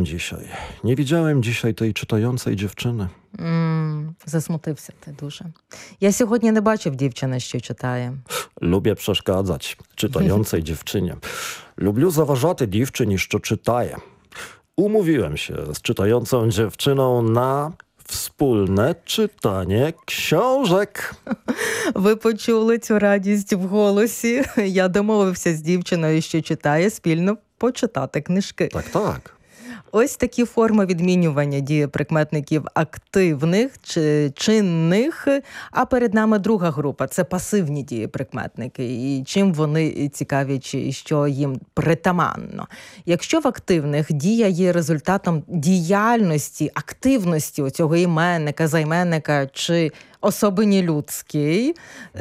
widziałem dzisiaj. Nie widziałem dzisiaj tej czytającej dziewczyny. Засмутився ти дуже. Я сьогодні не бачив дівчини, що читає. Lubię przeszkadzać czytającej dziewczynie. Lubię zaważати дівчині, що читає. Umówiłem się z czytającą dziewczyną na wspólne czytanie książek. Ви почули цю радість в голосі. Я домовився з дівчиною, що читає, спільно почитати книжки. Tak. Ось такі форми відмінювання дієприкметників активних чи чинних. А перед нами друга група – це пасивні дієприкметники. І чим вони цікаві, чи що їм притаманно. Якщо в активних дія є результатом діяльності, активності оцього іменника, займенника чи особині людській,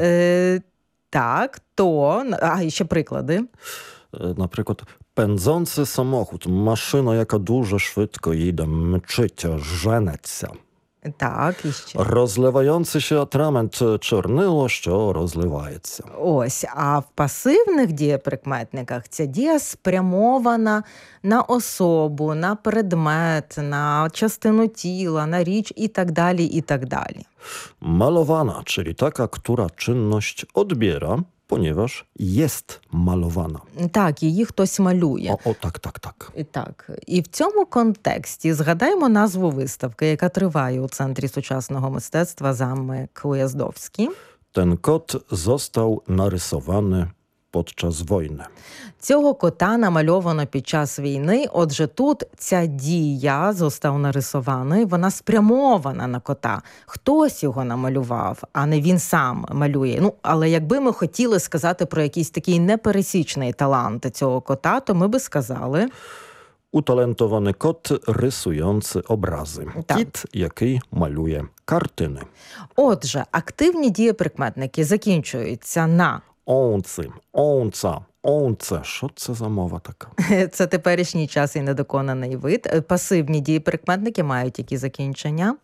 так, то... і ще приклади. Наприклад, pędzący samochód, maszyna, jaka дуже швидко їде, мчить, женеться. Так, і ще. Розливаючий się atrament, чорнило, що розливається. Ось, а в пасивних дієприкметниках ця дія спрямована на особу, на предмет, на частину тіла, на річ і так далі, і так далі. Malowana, czyli taka, która czynność odbiera, ponieważ jest malowana. Так, її хтось малює. Так. Так. І в цьому контексті згадаємо назву виставки, яка триває у Центрі сучасного мистецтва «Замок Уjazdowski». Ten kot został narysowany podczas wojny. Цього кота намальовано під час війни, отже тут ця дія «został нарисований», вона спрямована на кота. Хтось його намалював, а не він сам малює. Але якби ми хотіли сказати про якийсь такий непересічний талант цього кота, то ми би сказали... Utalentowany kot rysujący obrazy. Так. Kit, який малює картини. Отже, активні дієприкметники закінчуються на Онци, онца, онце. Що це за мова така? це теперішній час і недоконаний вид. Пасивні дієприкметники мають які закінчення?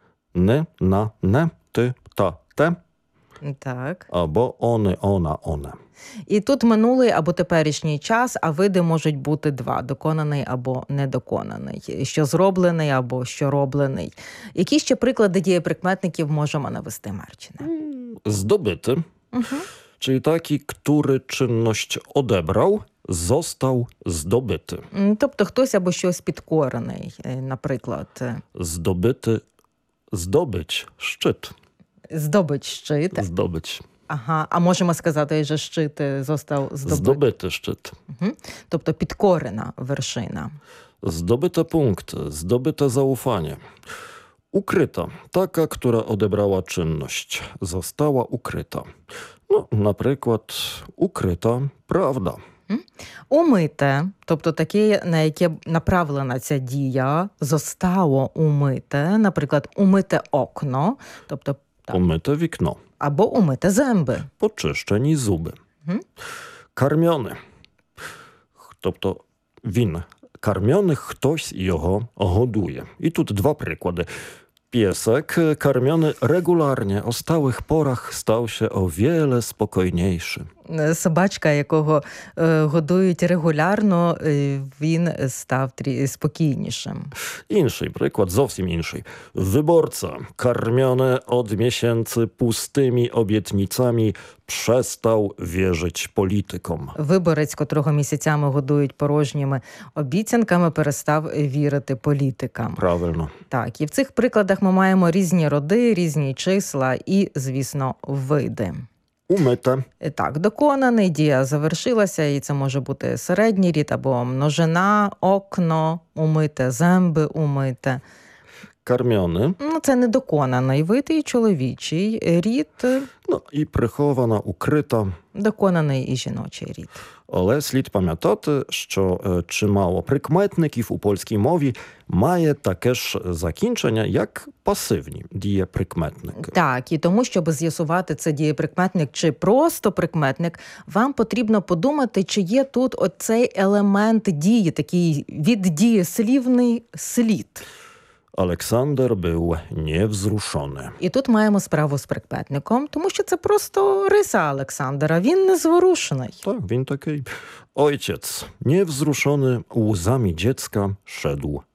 Не, на, не, ти, та, те. Так. Або они, она, оне. І тут минулий або теперішній час, а види можуть бути два – доконаний або недоконаний. Що зроблений або що роблений. Які ще приклади дієприкметників можемо навести, Марчине? Zdobyty, czyli taki, który czynność odebrał, został zdobyty. Тобто хтось або щось підкорений, наприклад. Zdobyty, zdobyć, szczyt. Здобич щит. Zdobyć. Ага, а можемо сказати, що щит został Zdobyty szczyt. Тобто підкорена вершина. Zdobyte punkty, zdobyte zaufanie. Ukryta, taka, która odebrała czynność, została ukryta. Наприклад, ukryta prawda. Умите, тобто таке, на яке направлена ця дія, zostało умите, наприклад, умите окно, тобто Umyte wikno. або умите зęby. Poczyszczeni zuby. Karmiony. Тобто він karmiony, хтось його годує. I tu dwa przykłady. Piesek karmiony regularnie o stałych porach stał się o wiele spokojniejszy. Собачка, якого годують регулярно, він став спокійнішим. Інший приклад, зовсім інший. Wyborca, karmiony od miesięcy pustymi obietnicami, przestał wierzyć politykom. Виборець, котрого місяцями годують порожніми обіцянками, перестав вірити політикам. Правильно. Так, і в цих прикладах ми маємо різні роди, різні числа і, звісно, види. Umyte. Так, доконаний, дія завершилася, і це може бути середній рід або множина, окно, умите, зęby умите. Karmiony. Це недоконаний вид і чоловічий рід. І прихована, укрита. Доконаний і жіночий рід. Але слід пам'ятати, що чимало прикметників у польській мові має таке ж закінчення, як пасивні дієприкметники. Так, і тому, щоб з'ясувати, це дієприкметник чи просто прикметник, вам потрібно подумати, чи є тут оцей елемент дії, такий віддієслівний слід. Олександр був невзрушений. І тут маємо справу з прикметником, тому що це просто риса Олександра, він незворушений. Так, він такий. Ojciec, niewzruszony łzami dziecka, szedł